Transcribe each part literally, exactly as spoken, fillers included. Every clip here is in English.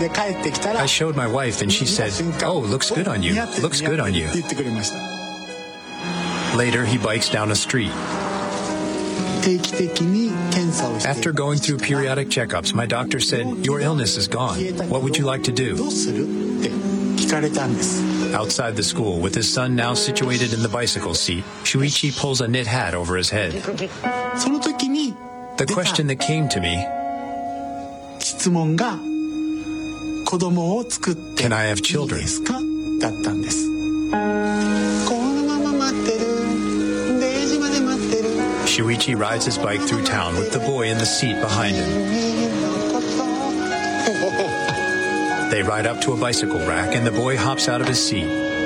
I showed my wife and she said, "Oh, looks good on you. Looks good on you." Later, he bikes down a street. After going through periodic checkups, my doctor said, "Your illness is gone. What would you like to do?" Outside the school, with his son now situated in the bicycle seat, Shuichi pulls a knit hat over his head. The question that came to me, can I have children? Shuichi rides his bike through town with the boy in the seat behind him. They ride up to a bicycle rack and the boy hops out of his seat.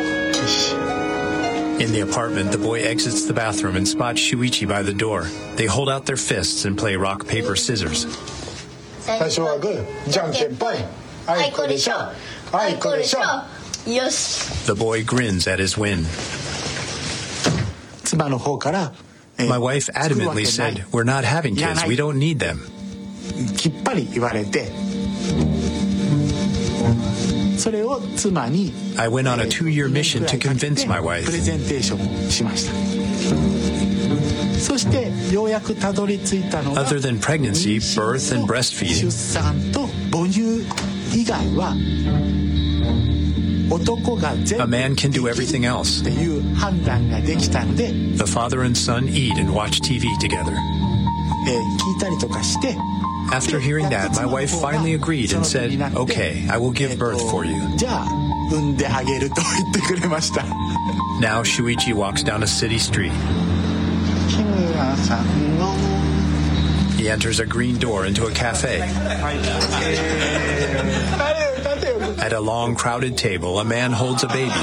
In the apartment, the boy exits the bathroom and spots Shuichi by the door. They hold out their fists and play rock, paper, scissors. The boy grins at his win. My wife adamantly said, "We're not having kids. We don't need them." I went on a two-year mission to convince my wife. Other than pregnancy, birth, and breastfeeding, a man can do everything else. The father and son eat and watch T V together. After hearing that, my wife finally agreed and said, "Okay, I will give birth for you." Now Shuichi walks down a city street. He enters a green door into a cafe. At a long, crowded table, a man holds a baby.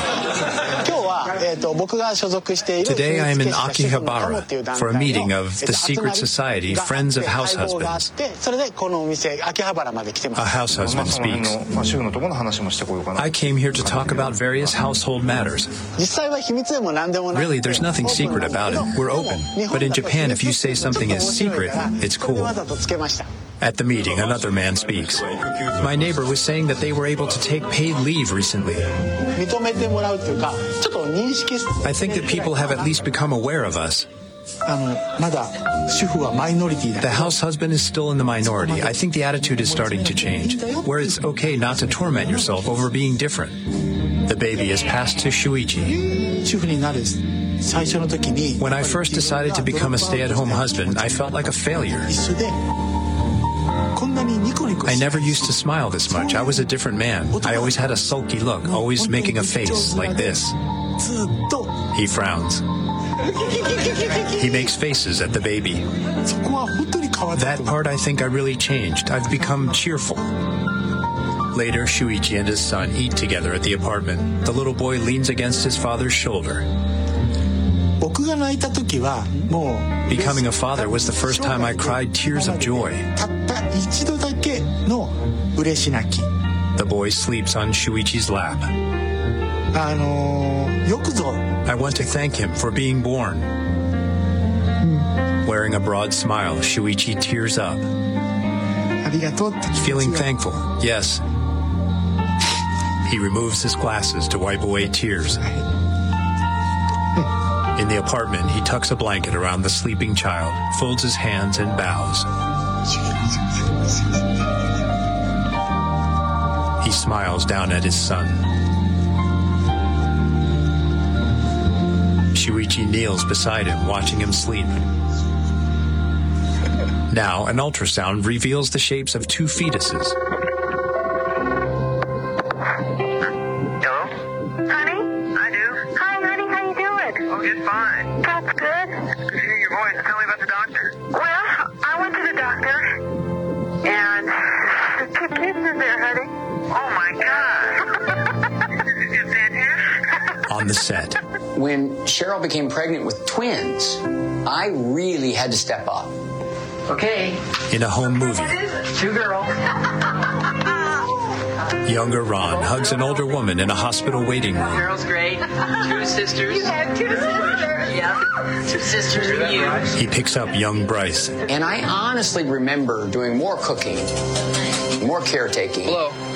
Today I am in Akihabara for a meeting of the secret society Friends of House Husbands. A house husband speaks. I came here to talk about various household matters. Really, there's nothing secret about it. We're open. But in Japan, if you say something is secret, it's cool. At the meeting, another man speaks. My neighbor was saying that they were able to take paid leave recently. I think that people have at least become aware of us. The house husband is still in the minority. I think the attitude is starting to change, where it's okay not to torment yourself over being different. The baby is passed to Shuichi. When I first decided to become a stay-at-home husband, I felt like a failure. I never used to smile this much. I was a different man. I always had a sulky look, always making a face like this. He frowns. He makes faces at the baby. That part I think I really changed. I've become cheerful. Later, Shuichi and his son eat together at the apartment. The little boy leans against his father's shoulder. Becoming a father was the first time I cried tears of joy. The boy sleeps on Shuichi's lap. I want to thank him for being born. Wearing a broad smile, Shuichi tears up. Feeling thankful, yes. He removes his glasses to wipe away tears. In the apartment, he tucks a blanket around the sleeping child, folds his hands, and bows. He smiles down at his son. Shuichi kneels beside him, watching him sleep. Now, an ultrasound reveals the shapes of two fetuses. It's fine. That's good. Good to hear your voice. Tell me about the doctor. Well, I went to the doctor, and there's two kids in there, honey. Oh, my God. Is it fantastic? On the set. When Cheryl became pregnant with twins, I really had to step up. Okay. In a home movie. Two girls. Younger Ron hugs an older woman in a hospital waiting room. Girl's great. Two sisters. You had two sisters. Yeah. Two sisters and you. He picks up young Bryce. And I honestly remember doing more cooking, more caretaking. Hello.